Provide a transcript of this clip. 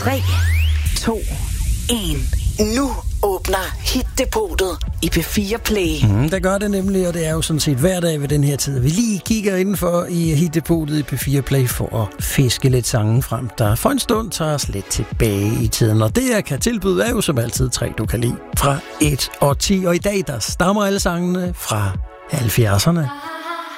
3, 2, 1. Nu åbner Hit-depotet i P4 Play. Der gør det nemlig, og det er jo sådan set hver dag ved den her tid. Vi lige kigger indenfor i Hit-depotet i P4 Play for at fiske lidt sange frem, der for en stund tager os lidt tilbage i tiden. Og det, jeg kan tilbyde, er jo som altid 3, du kan lide fra 1 og 10. Og i dag, der stammer alle sangene fra 70'erne.